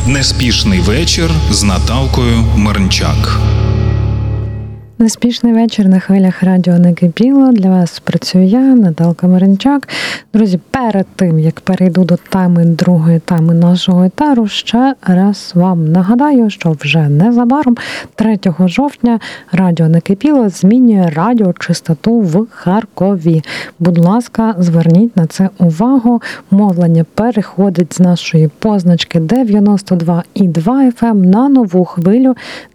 Неспішний вечір з Наталкою Мирнчак. Неспішний вечір на хвилях радіо «Накипіло». Для вас працюю я, Наталка Мирнчак. Друзі, перед тим, як перейду до другої теми нашого етеру, ще раз вам нагадаю, що вже незабаром, 3 жовтня, радіо «Накипіло» змінює радіочастоту в Харкові. Будь ласка, зверніть на це увагу. Мовлення переходить з нашої позначки 92,2 FM на нову хвилю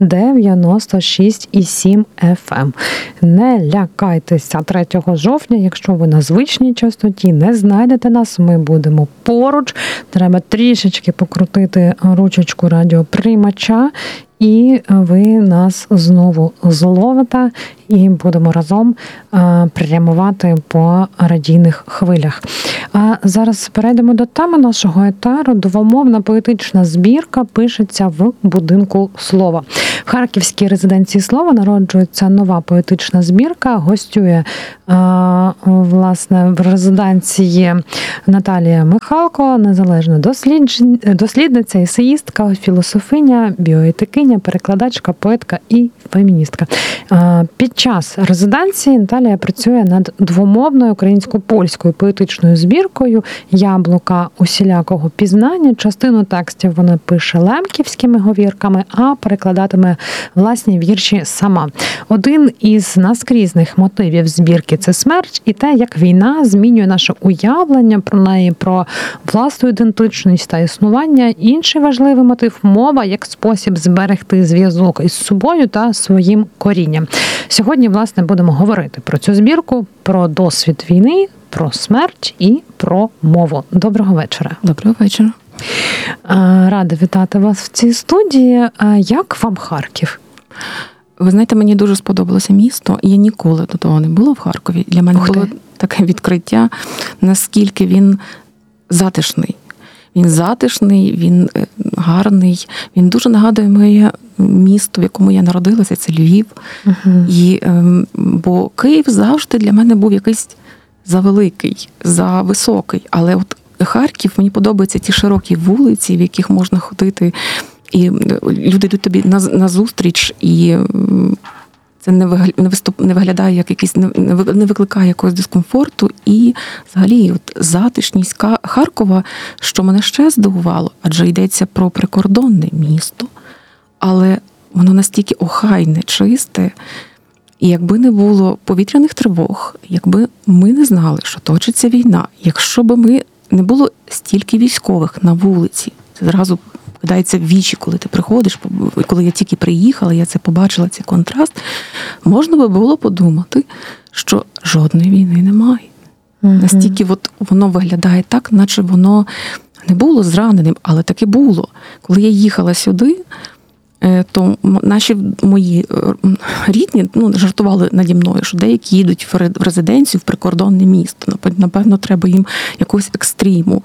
96,7 FM. Не лякайтеся 3 жовтня, якщо ви на звичній частоті не знайдете нас, ми будемо поруч. Треба трішечки покрутити ручечку радіоприймача, і ви нас знову зловите, і будемо разом прямувати по радійних хвилях. А зараз перейдемо до теми нашого етеру. Двомовна поетична збірка пишеться в будинку слова. В Харківській резиденції слова народжується нова поетична збірка. Гостює, власне, в резиденції Наталія Михалко, незалежна дослідниця, есеїстка, філософиня, біоетикиня, перекладачка, поетка і феміністка. Під час резиденції Наталія працює над двомовною українсько-польською поетичною збіркою «Яблука усілякого пізнання». Частину текстів вона пише лемківськими говірками, а перекладатиме власні вірші сама. Один із наскрізних мотивів збірки – це смерть і те, як війна змінює наше уявлення про неї, про власну ідентичність та існування. Інший важливий мотив – мова як спосіб зберегти зв'язок із собою та своїм корінням. Сьогодні, власне, будемо говорити про цю збірку, про досвід війни, про смерть і про мову. Доброго вечора. Доброго вечора. Рада вітати вас в цій студії. Як вам Харків? Ви знаєте, мені дуже сподобалося місто. Я ніколи до того не була в Харкові. Для мене було таке відкриття, наскільки він затишний. Він затишний, він гарний, він дуже нагадує моє місто, в якому я народилася, це Львів. Бо Київ завжди для мене був якийсь завеликий, зависокий. Але от Харків, мені подобаються ті широкі вулиці, в яких можна ходити, і люди йдуть тобі на зустріч, і це не виглядає як якийсь, не викликає якогось дискомфорту. І взагалі от затишність Харкова, що мене ще здивувало, адже йдеться про прикордонне місто, але воно настільки охайне, чисте, і якби не було повітряних тривог, якби ми не знали, що точиться війна, якщо б ми не було стільки військових на вулиці, це зразу кидається в вічі, коли ти приходиш, коли я тільки приїхала, я це побачила, цей контраст, можна би було подумати, що жодної війни немає. Настільки от воно виглядає так, наче воно не було зраненим, але таки було. Коли я їхала сюди, то мої рідні жартували наді мною, що деякі їдуть в резиденцію, в прикордонне місто. Напевно, треба їм якогось екстриму.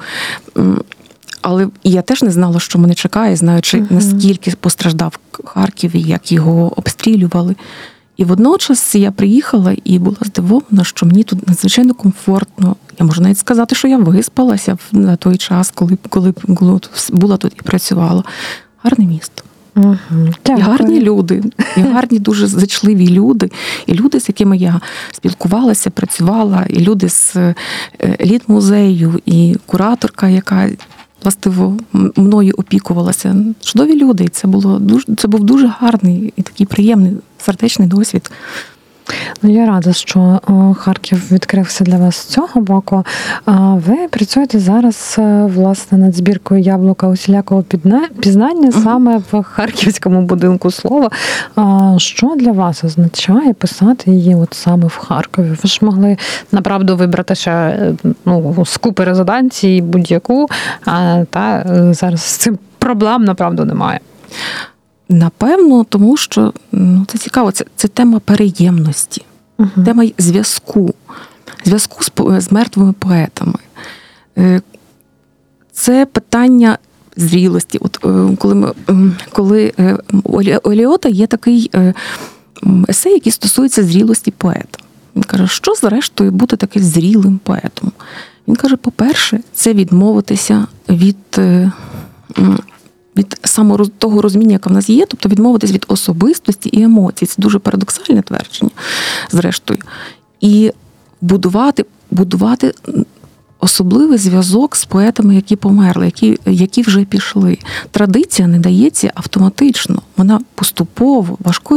Але я теж не знала, що мене чекає, знаючи, наскільки постраждав Харків і як його обстрілювали. І водночас я приїхала і була здивована, що мені тут надзвичайно комфортно. Я можу навіть сказати, що я виспалася на той час, коли була тут і працювала. Гарне місто. І гарні люди, і гарні дуже зачливі люди, і люди, з якими я спілкувалася, працювала, і люди з Літмузею, і кураторка, яка властиво мною опікувалася. Чудові люди, і це був дуже гарний і такий приємний, сердечний досвід. Я рада, що Харків відкрився для вас з цього боку. Ви працюєте зараз, власне, над збіркою «Яблука усілякого пізнання» саме в Харківському будинку слова. Що для вас означає писати її от саме в Харкові? Ви ж могли, направду, вибрати ще з купи резиденції будь-яку, та зараз з цим проблем, направду, немає. Напевно, тому що це цікаво, це тема переємності, тема зв'язку з мертвими поетами. Це питання зрілості. От коли у Еліота є такий есей, який стосується зрілості поета. Він каже, що зрештою бути таким зрілим поетом? Він каже, по-перше, це відмовитися від від того розуміння, яке в нас є, тобто відмовитись від особистості і емоцій. Це дуже парадоксальне твердження, зрештою. І будувати особливий зв'язок з поетами, які померли, які вже пішли. Традиція не дається автоматично. Вона поступово,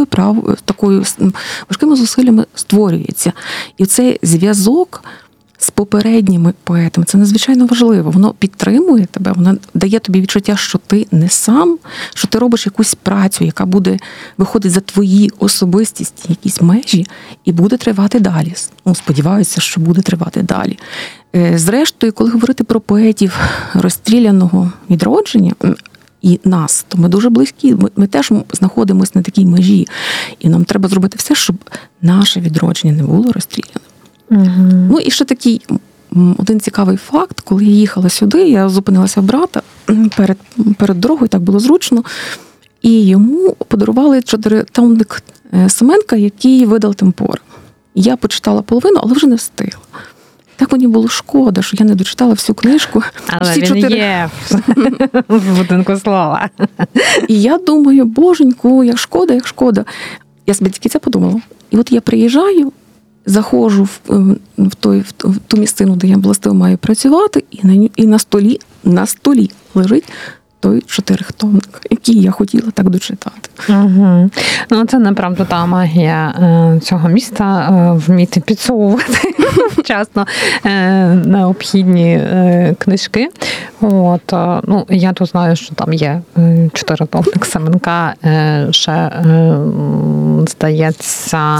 важкими зусиллями створюється. І цей зв'язок з попередніми поетами, це надзвичайно важливо. Воно підтримує тебе, воно дає тобі відчуття, що ти не сам, що ти робиш якусь працю, яка буде виходить за твої особистісні якісь межі і буде тривати далі. Сподіваюся, що буде тривати далі. Зрештою, коли говорити про поетів розстріляного відродження і нас, то ми дуже близькі, ми теж знаходимося на такій межі. І нам треба зробити все, щоб наше відродження не було розстріляним. Ну і ще такий один цікавий факт, коли я їхала сюди, я зупинилася в брата перед дорогою, так було зручно, і йому подарували 4-томник Семенка, який видав Темпора. Я почитала половину, але вже не встигла. Так мені було шкода, що я не дочитала всю книжку. Але він є в будинку слова. І я думаю, боженьку, як шкода. Я собі тільки це подумала. І от я приїжджаю, заходжу в ту місцину, де я властиво маю працювати, і на столі лежить той 4-томник, який я хотіла так дочитати. Угу. Ну, це, направду, та магія цього міста вміти підсовувати вчасно необхідні книжки. От, ну, я тут знаю, що там є 4-томник Семенка, ще, здається,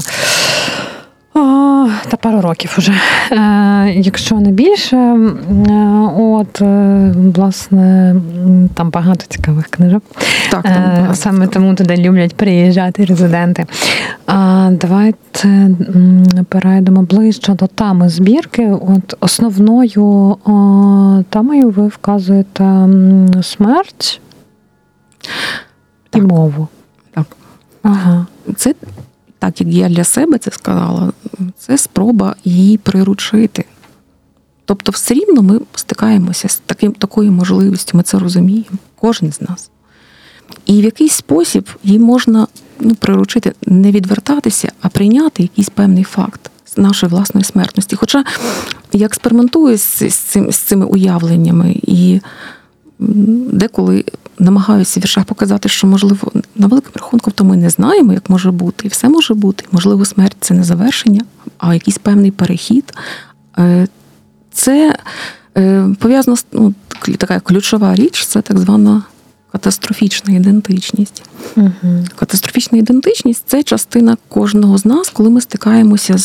та пару років уже, якщо не більше. От, власне, там багато цікавих книжок. Так, там саме тому туди люблять приїжджати резиденти. Давайте перейдемо ближче до теми збірки. От основною темою ви вказуєте смерть і мову. Так. Ага. Це, так як я для себе це сказала, це спроба її приручити. Тобто все рівно ми стикаємося з такою можливістю, ми це розуміємо, кожен з нас. І в якийсь спосіб її можна приручити, не відвертатися, а прийняти якийсь певний факт нашої власної смертності. Хоча я експериментую з цими уявленнями і деколи намагаюся в віршах показати, що, можливо, на великому рахунку то ми не знаємо, як може бути, і все може бути. Можливо, смерть – це не завершення, а якийсь певний перехід. Це пов'язано з така ключова річ – це так звана катастрофічна ідентичність. Угу. Катастрофічна ідентичність – це частина кожного з нас, коли ми стикаємося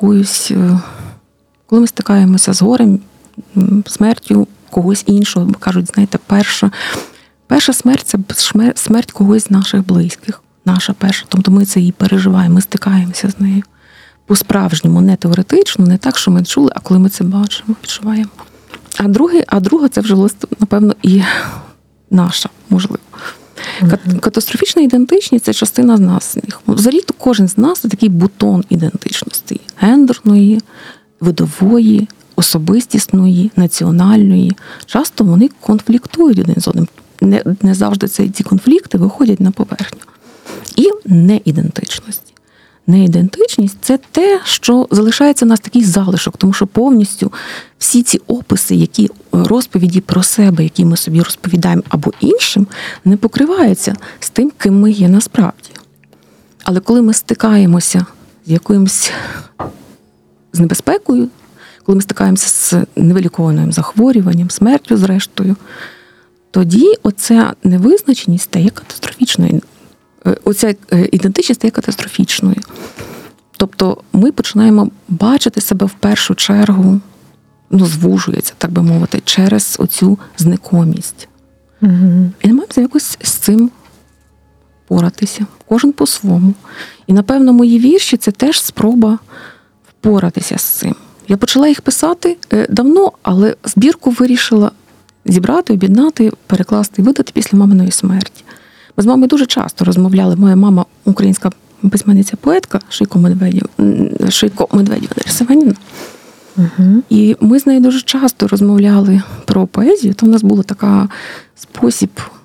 з горем, смертю когось іншого. Бо кажуть, знаєте, перша смерть – це смерть когось з наших близьких. Наша перша. Тобто ми це її переживаємо, ми стикаємося з нею. По-справжньому, не теоретично, не так, що ми чули, а коли ми це бачимо, відчуваємо. А друга – це вже, напевно, і наша, можливо. Катастрофічна ідентичність – це частина з нас. Взагалі, кожен з нас – це такий бутон ідентичності. Гендерної, видової, особистісної, національної. Часто вони конфліктують один з одним. Не завжди ці конфлікти виходять на поверхню. І неідентичність. Неідентичність – це те, що залишається в нас такий залишок, тому що повністю всі ці описи, які розповіді про себе, які ми собі розповідаємо або іншим, не покриваються з тим, ким ми є насправді. Але коли ми стикаємося з небезпекою, коли ми стикаємося з невиліковним захворюванням, смертю зрештою, тоді оця невизначеність стає катастрофічною. Оця ідентичність стає катастрофічною. Тобто ми починаємо бачити себе в першу чергу, звужується, так би мовити, через оцю зникомість. Угу. І намагаємося якось з цим впоратися. Кожен по-своєму. І, напевно, мої вірші – це теж спроба впоратися з цим. Я почала їх писати давно, але збірку вирішила зібрати, об'єднати, перекласти і видати після маминої смерті. Ми з мамою дуже часто розмовляли. Моя мама – українська письменниця-поетка Шийко Медведєва Семенівна. Угу. І ми з нею дуже часто розмовляли про поезію. То в нас був такий спосіб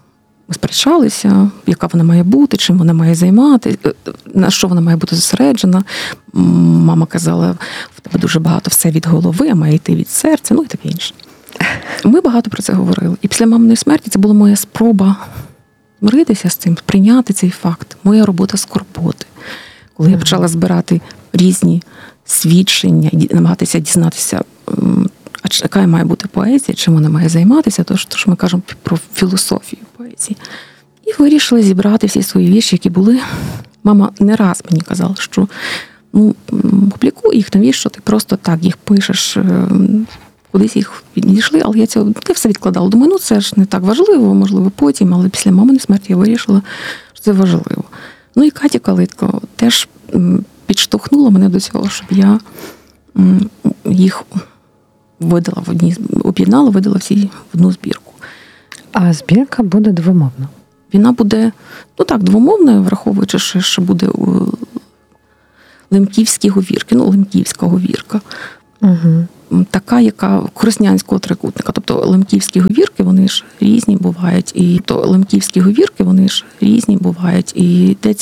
Ми сперечалися, яка вона має бути, чим вона має займати, на що вона має бути зосереджена. Мама казала, в тебе дуже багато все від голови, а має йти від серця, ну і таке інше. Ми багато про це говорили. І після маминої смерті це була моя спроба змиритися з цим, прийняти цей факт. Моя робота скорботи. Коли я почала збирати різні свідчення і намагатися дізнатися, яка має бути поезія, чим вона має займатися, то що ми кажемо про філософію поезії. І вирішили зібрати всі свої вірші, які були. Мама не раз мені казала, що публікуй їх, навіщо ти просто так їх пишеш, кудись їх відійшли, але я цього не все відкладала. Думаю, це ж не так важливо, можливо, потім, але після маминої смерті я вирішила, що це важливо. І Катя Калитко теж підштовхнула мене до цього, щоб я їх видала об'єднала, видала всі в одну збірку. А збірка буде двомовна? Вона буде, двомовна, враховуючи, що буде лемківські говірки, лемківська говірка. Угу. Така, яка Короснянського трикутника. Тобто лемківські говірки, вони ж різні бувають. І йдеться